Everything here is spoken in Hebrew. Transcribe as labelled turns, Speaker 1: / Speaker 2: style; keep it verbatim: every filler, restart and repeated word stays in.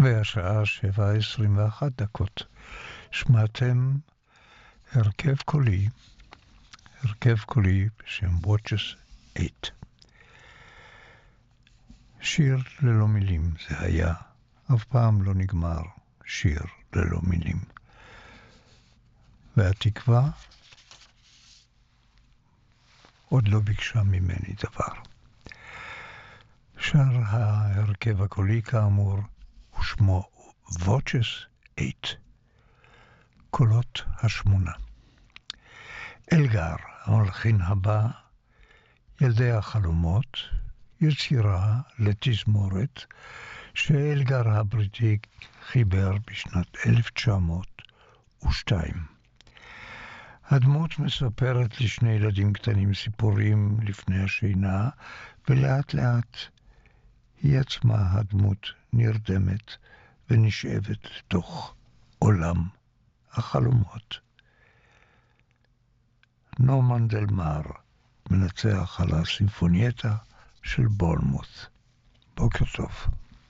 Speaker 1: והשעה שבע עשרים ואחת דקות. שמעתם הרכב קולי, הרכב קולי בשם Watches eight. שיר ללא מילים זה היה, אף פעם לא נגמר שיר ללא מילים. והתקווה עוד לא ביקשה ממני דבר. שר ההרכב הקולי כאמור ושמו Watches eight, קולות השמונה. אלגר, המלחין הבא, ילדי החלומות, יצירה לתזמורת שאלגר הבריטי חיבר בשנת אלף תשע מאות ושתיים. הדמות מספרת לשני ילדים קטנים סיפורים לפני השינה, ולאט לאט היא עצמה הדמות נרדמת ונשאבת לתוך עולם החלומות. נורמן דל מאר מנצח על הסימפונייטה של בורנמות'. בוקר טוב.